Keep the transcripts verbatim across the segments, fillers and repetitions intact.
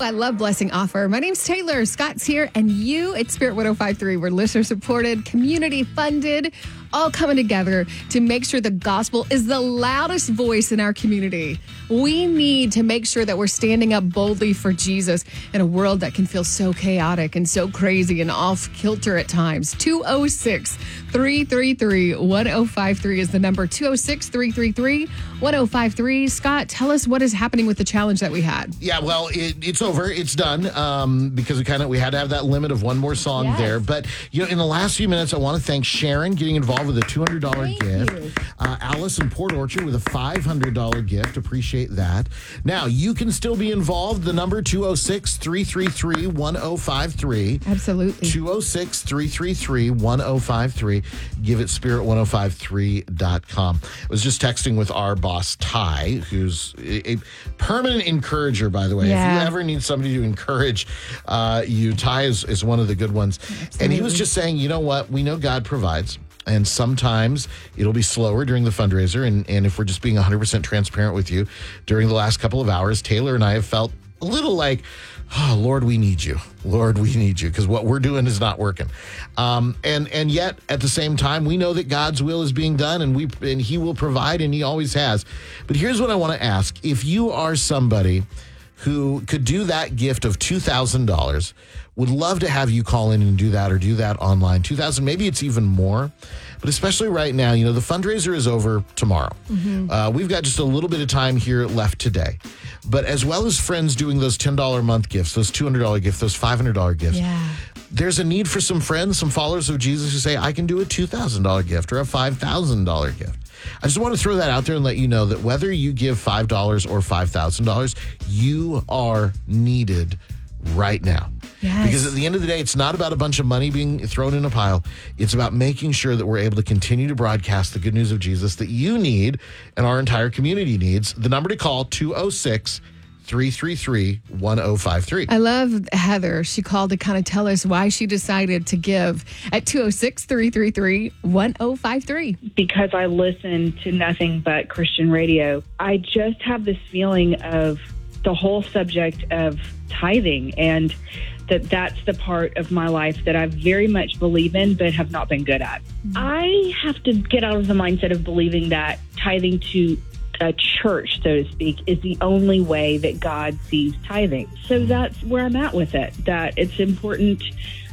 I love Blessing Offer. My name's Taylor. Scott's here, and you at Spirit one oh five point three. We're listener-supported, community-funded, all coming together to make sure the gospel is the loudest voice in our community. We need to make sure that we're standing up boldly for Jesus in a world that can feel so chaotic and so crazy and off-kilter at times. two oh six, three three three, one oh five three is the number. two oh six, three three three, one oh five three. Scott, tell us what is happening with the challenge that we had. Yeah, well, it, it's over. It's done um, because we kind of we had to have that limit of one more song Yes. there. But, you know, in the last few minutes, I want to thank Sharon getting involved with a two hundred dollars Thank gift. you. Uh, Alice in Port Orchard with a five hundred dollars gift. Appreciate that. Now, you can still be involved. The number two oh six, three three three, one oh five three. Absolutely. two oh six, three three three, one oh five three. Give it spirit one oh five three dot com. I was just texting with our boss, Ty, who's a, a permanent encourager, by the way. Yeah. If you ever need somebody to encourage uh, you, Ty is, is one of the good ones. And he was just saying, you know what? We know God provides. And sometimes it'll be slower during the fundraiser. And, and if we're just being one hundred percent transparent with you, during the last couple of hours, Taylor and I have felt a little like, oh, Lord, we need you. Lord, we need you, because what we're doing is not working. Um, and and yet, at the same time, we know that God's will is being done, and we and He will provide, and He always has. But here's what I want to ask. If you are somebody who could do that gift of two thousand dollars, would love to have you call in and do that, or do that online. two thousand dollars, maybe it's even more. But especially right now, you know, the fundraiser is over tomorrow. Mm-hmm. Uh, we've got just a little bit of time here left today. But as well as friends doing those ten dollars a month gifts, those two hundred dollars gifts, those five hundred dollars gifts, Yeah. there's a need for some friends, some followers of Jesus who say, I can do a two thousand dollars gift or a five thousand dollars gift. I just want to throw that out there and let you know that whether you give five dollars or five thousand dollars, you are needed right now. Yes. Because at the end of the day, it's not about a bunch of money being thrown in a pile. It's about making sure that we're able to continue to broadcast the good news of Jesus that you need and our entire community needs. The number to call, two oh six, three three three, one oh five three. I love Heather. She called to kind of tell us why she decided to give at two oh six, three three three, one oh five three. Because I listen to nothing but Christian radio, I just have this feeling of the whole subject of tithing, and that that's the part of my life that I very much believe in but have not been good at. Mm-hmm. I have to get out of the mindset of believing that tithing to a church, so to speak, is the only way that God sees tithing. So that's where I'm at with it, that it's important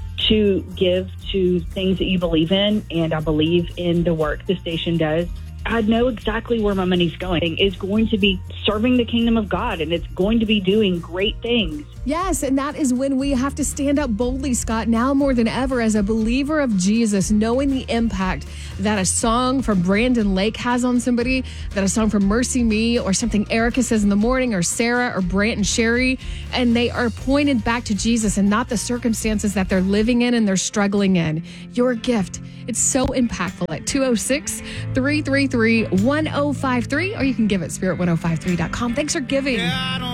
to give to things that you believe in, and I believe in the work the station does. I know exactly where my money's going. It's going to be serving the kingdom of God, and it's going to be doing great things. Yes, and that is when we have to stand up boldly, Scott, now more than ever as a believer of Jesus, knowing the impact that a song from Brandon Lake has on somebody, that a song from Mercy Me, or something Erica says in the morning, or Sarah, or Brant and Sherry, and they are pointed back to Jesus and not the circumstances that they're living in and they're struggling in. Your gift, it's so impactful at two oh six, three three three, one oh five three, or you can give it spirit one oh five three dot com. Thanks for giving.